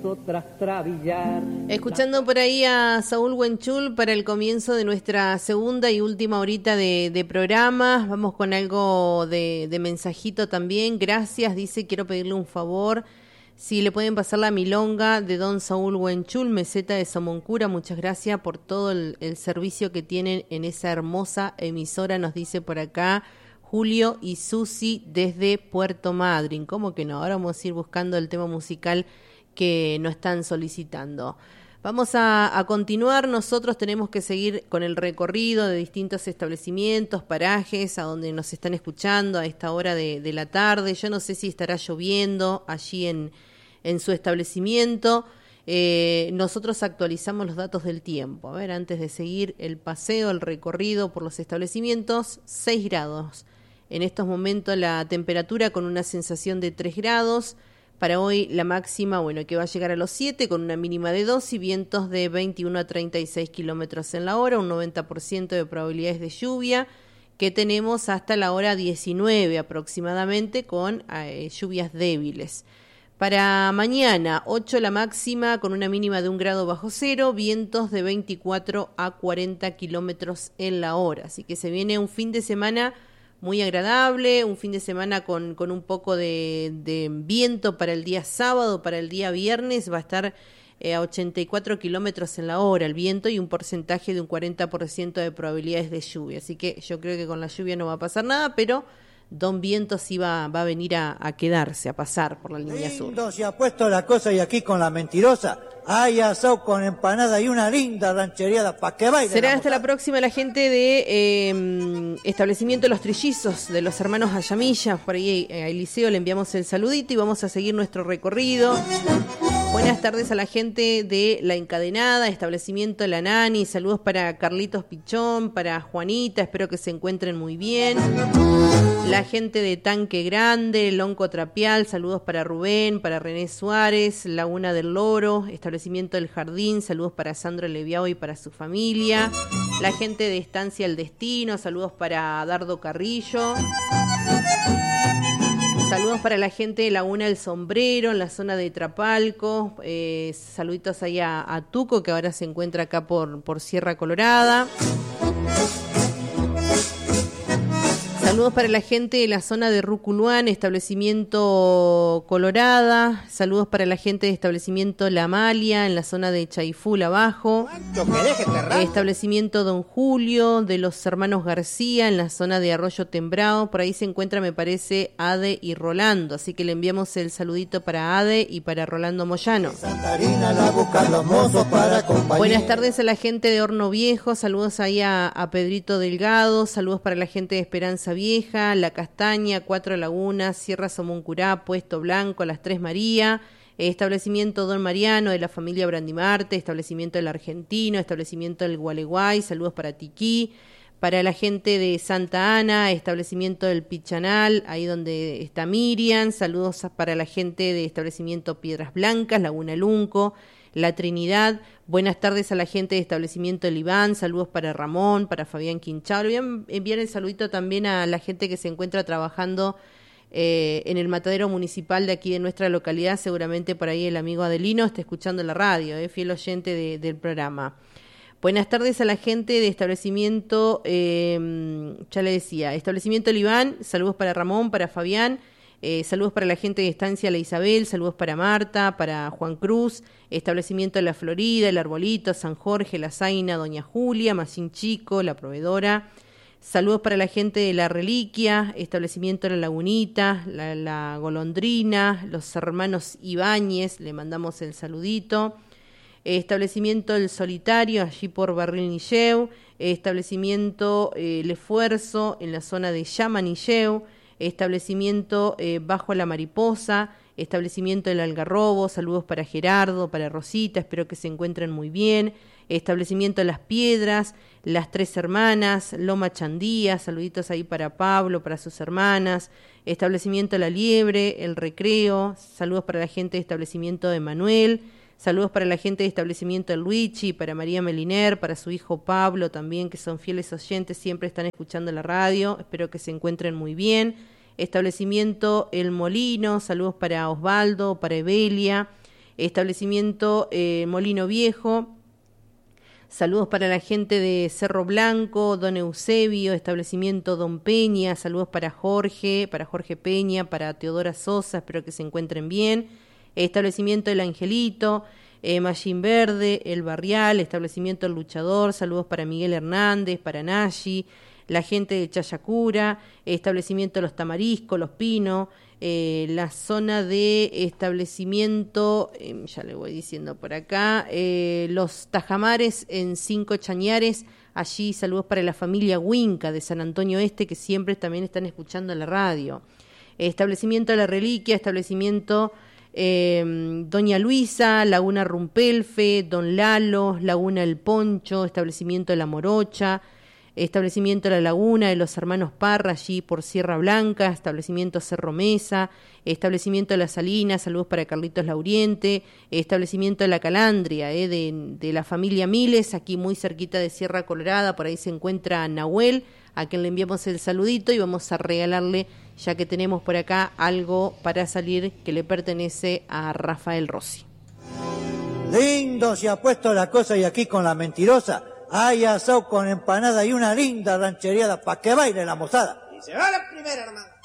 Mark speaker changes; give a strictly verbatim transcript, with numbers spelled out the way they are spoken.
Speaker 1: Escuchando por ahí a Saúl Huenchul para el comienzo de nuestra segunda y última horita de, de programa. Vamos con algo de, de mensajito también. Gracias, dice, quiero pedirle un favor. Si le pueden pasar la milonga de don Saúl Huenchul, meseta de Somoncura. Muchas gracias por todo el, el servicio que tienen en esa hermosa emisora, nos dice por acá Julio y Susi desde Puerto Madryn. ¿Cómo que no? Ahora vamos a ir buscando el tema musical que nos están solicitando. Vamos a, a continuar, nosotros tenemos que seguir con el recorrido de distintos establecimientos, parajes, a donde nos están escuchando a esta hora de, de la tarde. Yo no sé si estará lloviendo allí en, en su establecimiento. Eh, nosotros actualizamos los datos del tiempo. A ver, antes de seguir el paseo, el recorrido por los establecimientos, seis grados. En estos momentos la temperatura con una sensación de tres grados. Para hoy la máxima, bueno, que va a llegar a los siete con una mínima de dos y vientos de veintiuno a treinta y seis kilómetros en la hora, un noventa por ciento de probabilidades de lluvia que tenemos hasta la hora diecinueve aproximadamente con eh, lluvias débiles. Para mañana, ocho la máxima con una mínima de un grado bajo cero, vientos de veinticuatro a cuarenta kilómetros en la hora. Así que se viene un fin de semana muy agradable, un fin de semana con, con un poco de, de viento para el día sábado, para el día viernes va a estar eh, a ochenta y cuatro kilómetros en la hora el viento y un porcentaje de un cuarenta por ciento de probabilidades de lluvia. Así que yo creo que con la lluvia no va a pasar nada, pero don Viento sí va, va a venir a, a quedarse, a pasar por la línea sur.
Speaker 2: Lindo se ha puesto la cosa y aquí con la mentirosa. Hay asado con empanada y una linda ranchería para que baile.
Speaker 1: Será hasta la próxima la gente de eh, establecimiento Los Trillizos, de los hermanos Ayamilla. Por ahí eh, a Eliseo le enviamos el saludito y vamos a seguir nuestro recorrido. Buenas tardes a la gente de La Encadenada, establecimiento La Nani. Saludos para Carlitos Pichón, para Juanita, espero que se encuentren muy bien. La gente de Tanque Grande, Lonco Trapial, saludos para Rubén, para René Suárez, Laguna del Loro, establecimiento El Jardín, saludos para Sandro Leviao y para su familia. La gente de Estancia El Destino, saludos para Dardo Carrillo. Saludos para la gente de Laguna El Sombrero, en la zona de Trapalco. Eh, saluditos ahí a, a Tuco, que ahora se encuentra acá por, por Sierra Colorada. Saludos para la gente de la zona de Ruculuán, establecimiento Colorada. Saludos para la gente de establecimiento La Amalia, en la zona de Chaiful abajo. Establecimiento Don Julio, de los hermanos García, en la zona de Arroyo Tembrado. Por ahí se encuentra, me parece, Ade y Rolando. Así que le enviamos el saludito para Ade y para Rolando Moyano. Buenas tardes a la gente de Horno Viejo. Saludos ahí a, a Pedrito Delgado. Saludos para la gente de Esperanza Vieja, La Castaña, Cuatro Lagunas, Sierra Somoncurá, Puesto Blanco, Las Tres María, establecimiento Don Mariano de la familia Brandimarte, establecimiento del Argentino, establecimiento del Gualeguay, saludos para Tiquí, para la gente de Santa Ana, establecimiento del Pichanal, ahí donde está Miriam, saludos para la gente de establecimiento Piedras Blancas, Laguna Lunco, La Trinidad. Buenas tardes a la gente de establecimiento El Iván, saludos para Ramón, para Fabián Quinchao. Le voy a enviar el saludito también a la gente que se encuentra trabajando eh, en el matadero municipal de aquí de nuestra localidad. Seguramente por ahí el amigo Adelino está escuchando la radio, eh, fiel oyente de, del programa. Buenas tardes a la gente de establecimiento, eh, ya le decía, establecimiento El Iván, saludos para Ramón, para Fabián. Eh, saludos para la gente de Estancia La Isabel, saludos para Marta, para Juan Cruz, establecimiento La Florida, El Arbolito, San Jorge, La Zaina, Doña Julia, Macín Chico, La Proveedora. Saludos para la gente de La Reliquia, establecimiento La Lagunita, La, la Golondrina, los hermanos Ibáñez, le mandamos el saludito. Establecimiento El Solitario, allí por Barril Nilleu, establecimiento eh, El Esfuerzo, en la zona de Llama Nilleu, establecimiento eh, Bajo la Mariposa, establecimiento El Algarrobo, saludos para Gerardo, para Rosita, espero que se encuentren muy bien, establecimiento Las Piedras, Las Tres Hermanas, Loma Chandía, saluditos ahí para Pablo, para sus hermanas, establecimiento La Liebre, El Recreo, saludos para la gente de establecimiento de Manuel, saludos para la gente de establecimiento El Luigi, para María Meliner, para su hijo Pablo también, que son fieles oyentes, siempre están escuchando la radio, espero que se encuentren muy bien. Establecimiento El Molino, saludos para Osvaldo, para Evelia. establecimiento eh, Molino Viejo. Saludos para la gente de Cerro Blanco, Don Eusebio, establecimiento Don Peña, saludos para Jorge, para Jorge Peña, para Teodora Sosa, espero que se encuentren bien. Establecimiento El Angelito, eh, Mallín Verde, El Barrial, establecimiento El Luchador, saludos para Miguel Hernández, para Nashi, la gente de Chayacura, establecimiento Los Tamariscos, Los Pinos, eh, la zona de establecimiento, eh, ya le voy diciendo por acá, eh, Los Tajamares en Cinco Chañares, allí saludos para la familia Huinca de San Antonio Este, que siempre también están escuchando la radio. Establecimiento La Reliquia, establecimiento eh, Doña Luisa, Laguna Rumpelfe, Don Lalo, Laguna El Poncho, establecimiento La Morocha, establecimiento La Laguna de los hermanos Parra, allí por Sierra Blanca, establecimiento Cerro Mesa, establecimiento La Salina, saludos para Carlitos Lauriente, establecimiento La Calandria, eh, de, de la familia Miles, aquí muy cerquita de Sierra Colorada, por ahí se encuentra Nahuel, a quien le enviamos el saludito y vamos a regalarle, ya que tenemos por acá algo para salir que le pertenece a Rafael Rossi.
Speaker 2: Lindo se ha puesto la cosa y aquí con la mentirosa hay asado con empanada y una linda ranchería para que baile la mozada.
Speaker 3: Y se va la primera, hermano.